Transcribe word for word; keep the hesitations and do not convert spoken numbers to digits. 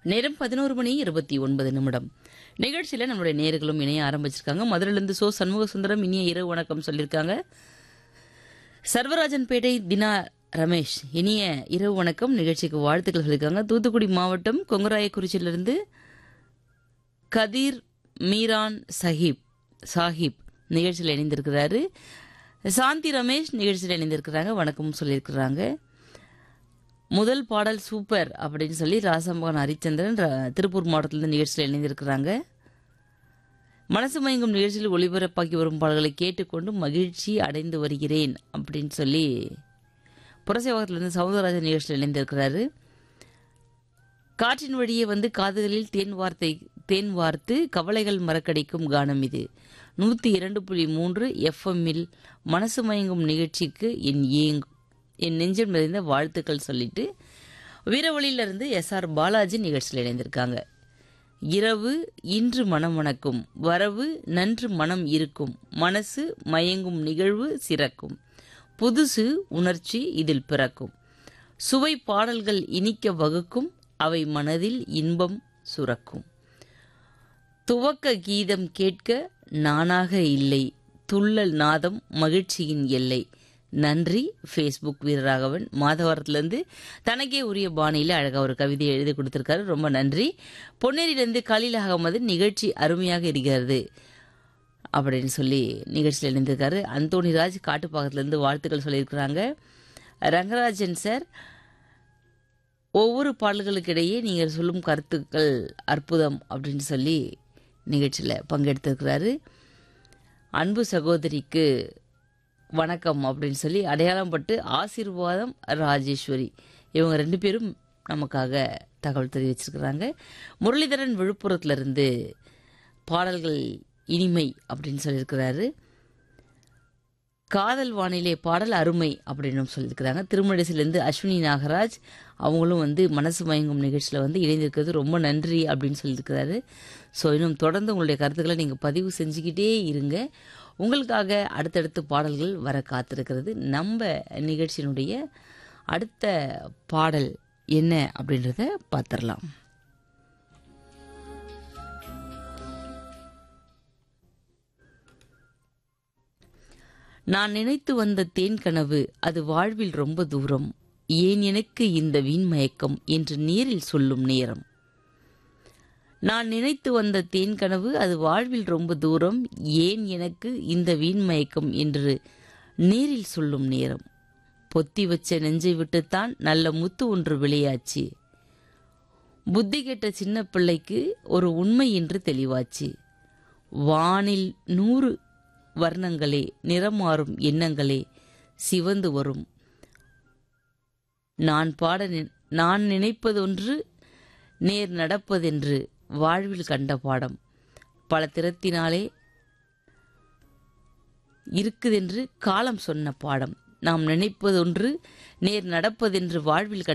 நேரம் பதினோரு மணி இருபத்தி ஒன்பது நிமிடம். நிகழ்ச்சியில் நம்மளுடைய நேயர்களும் இணைய ஆரம்பிச்சிருக்காங்க. மதுரையிலிருந்து சோ சண்முக சுந்தரம் இனிய இரவு வணக்கம் சொல்லியிருக்காங்க. சர்வராஜன்பேட்டை தினா ரமேஷ் இனிய இரவு வணக்கம், நிகழ்ச்சிக்கு வாழ்த்துக்கள் சொல்லியிருக்காங்க. தூத்துக்குடி மாவட்டம் கொங்கராயக்குறிச்சியிலிருந்து கதீர் மீரான் சஹிப் சாஹிப் நிகழ்ச்சியில் இணைந்திருக்கிறாரு. சாந்தி ரமேஷ் நிகழ்ச்சியில் இணைந்திருக்கிறாங்க, வணக்கம் சொல்லியிருக்கிறாங்க. முதல் பாடல் சூப்பர் அப்படின்னு சொல்லி ராசமோகன் ஹரிச்சந்திரன் திருப்பூர் மாவட்டத்திலிருந்து நிகழ்ச்சியில் இணைந்திருக்கிறாங்க. மனசு மயங்கும் நிகழ்ச்சியில் ஒளிபரப்பாக்கி வரும் பாடல்களை கேட்டுக்கொண்டு மகிழ்ச்சி அடைந்து வருகிறேன் அப்படின்னு சொல்லி புரசேவகத்திலிருந்து சவுந்தரராஜன் நிகழ்ச்சியில் இணைந்திருக்கிறாரு. காற்றின் வழியே வந்து காதுகளில் தேன் வார்த்தை தேன் வார்த்து கவலைகள் மறக்கடிக்கும் கானம் இது. நூற்றி இரண்டு புள்ளி மூன்று எஃப்எம்மில் மனசு மயங்கும் நிகழ்ச்சிக்கு என் ஏங் என் நெஞ்சம் நிறைந்த வாழ்த்துக்கள் சொல்லிட்டு வீரவழியிலிருந்து எஸ் ஆர் பாலாஜி நிகழ்ச்சியில் இணைந்திருக்காங்க. இரவு இன்று மனம் மணக்கும், வரவு நன்று மனம் இருக்கும், மனசு மயங்கும் நிகழ்வு சிறக்கும், புதுசு உணர்ச்சி இதில் பிறக்கும், சுவை பாடல்கள் இனிக்க வகுக்கும், அவை மனதில் இன்பம் சுரக்கும், துவக்க கீதம் கேட்க நானாக இல்லை, துள்ளல் நாதம் மகிழ்ச்சியின் எல்லை. நன்றி. ஃபேஸ்புக் வீரராகவன் மாதவரத்திலிருந்து தனக்கே உரிய பாணியில் அழகாக ஒரு கவிதையை எழுதி கொடுத்திருக்காரு, ரொம்ப நன்றி. பொன்னேரியிலிருந்து கலீல் அகமது நிகழ்ச்சி அருமையாக இருக்கிறது அப்படின்னு சொல்லி நிகழ்ச்சியில் இணைந்திருக்காரு. அந்தோணிராஜ் காட்டுப்பாக்கத்திலிருந்து வாழ்த்துக்கள் சொல்லியிருக்கிறாங்க. ரங்கராஜன் சார் ஒவ்வொரு பாடல்களுக்கிடையே நீங்கள் சொல்லும் கருத்துக்கள் அற்புதம் அப்படின்னு சொல்லி நிகழ்ச்சியில் பங்கெடுத்திருக்கிறாரு. அன்பு சகோதரிக்கு வணக்கம் அப்படின்னு சொல்லி அடையாளம் பட்டு ஆசீர்வாதம் ராஜேஸ்வரி இவங்க ரெண்டு பேரும் நமக்காக தகவல் தெரிவிச்சிருக்கிறாங்க. முரளிதரன் விழுப்புரத்திலிருந்து பாடல்கள் இனிமை அப்படின்னு சொல்லியிருக்கிறாரு. காதல் வானிலை பாடல் அருமை அப்படின்னு சொல்லியிருக்கிறாங்க. திருமணசிலிருந்து அஸ்வினி நாகராஜ் அவங்களும் வந்து மனசு மயங்கும் நிகழ்ச்சியில் வந்து இணைந்திருக்கிறது ரொம்ப நன்றி அப்படின்னு சொல்லியிருக்கிறாரு. ஸோ இன்னும் தொடர்ந்து உங்களுடைய கருத்துக்களை நீங்கள் பதிவு செஞ்சுக்கிட்டே இருங்க. உங்களுக்காக அடுத்தடுத்து பாடல்கள் வர காத்திருக்கிறது. நம்ம நிகழ்ச்சியினுடைய அடுத்த பாடல் என்ன அப்படின்றத பார்த்துடலாம். நான் நினைத்து வந்த தேன் கனவு அது வாழ்வில் ரொம்ப தூரம், ஏன் எனக்கு இந்த வீண் மயக்கம் என்று நேரில் சொல்லும் நேரம். நான் நினைத்து வந்த தேன் கனவு அது வாழ்வில் ரொம்ப தூரம், ஏன் எனக்கு இந்த வீண் மயக்கம் என்று நேரில் சொல்லும் நேரம். பொத்தி வச்ச நெஞ்சை விட்டுத்தான் நல்ல முத்து ஒன்று விளையாச்சு, புத்தி கெட்ட சின்ன பிள்ளைக்கு ஒரு உண்மை என்று தெளிவாச்சு. வானில் நூறு வர்ணங்களே, நிறம் மாறும் எண்ணங்களே சிவந்து வரும். நான் பாட நான் நினைப்பதொன்று நேர் நடப்பதென்று வாழ்வில் கண்ட பாடம், பல திறத்தினாலே இருக்குதென்று காலம் சொன்ன பாடம். நாம் நினைப்பதொன்று நேர் நடப்பதென்று வாழ்வில்